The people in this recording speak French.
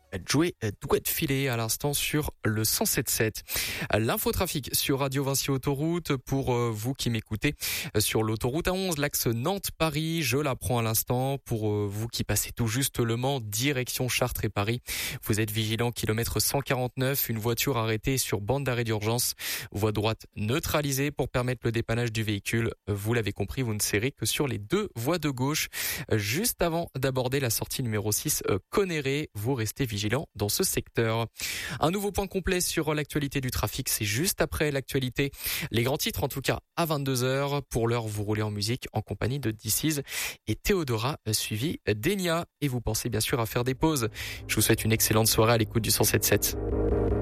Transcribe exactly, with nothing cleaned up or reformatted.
Jouer Douet de filet à l'instant sur le cent sept sept. L'infotrafic sur Radio Vinci Autoroute pour vous qui m'écoutez sur l'autoroute A onze, l'axe Nantes-Paris. Je la prends à l'instant pour vous qui passez tout juste Le Mans, direction Chartres et Paris. Vous êtes vigilant, kilomètre cent quarante-neuf, une voiture arrêtée sur bande d'arrêt d'urgence. Voie droite neutralisée pour permettre le dépannage du véhicule. Vous l'avez compris, vous ne serrez que sur les deux voies de gauche. Juste avant d'aborder la sortie numéro six, Conneré, vous restez vigilant dans ce secteur. Un nouveau point complet sur l'actualité du trafic, c'est juste après l'actualité. Les grands titres, en tout cas, à vingt-deux heures. Pour l'heure, vous roulez en musique en compagnie de D C et Théodora, suivi d'Enya. Et vous pensez bien sûr à faire des pauses. Je vous souhaite une excellente soirée à l'écoute du cent sept sept.